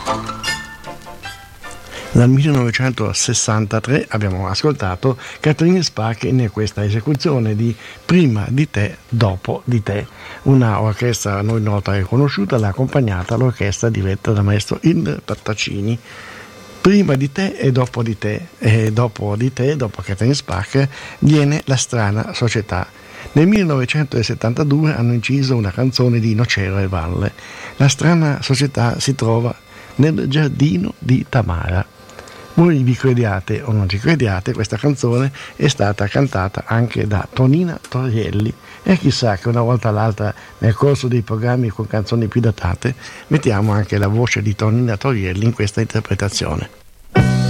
Dal 1963 abbiamo ascoltato Catherine Spaak in questa esecuzione di Prima di te, dopo di te, una orchestra a noi nota e conosciuta, l'ha accompagnata l'orchestra diretta dal maestro Indre Pattacini. Prima di te e dopo di te, dopo Catherine Spaak, viene La strana società. Nel 1972 hanno inciso una canzone di Nocera e Valle. La strana società si trova nel giardino di Tamara. Voi vi crediate o non ci crediate, questa canzone è stata cantata anche da Tonina Torielli e chissà che una volta all'altra nel corso dei programmi con canzoni più datate mettiamo anche la voce di Tonina Torielli in questa interpretazione.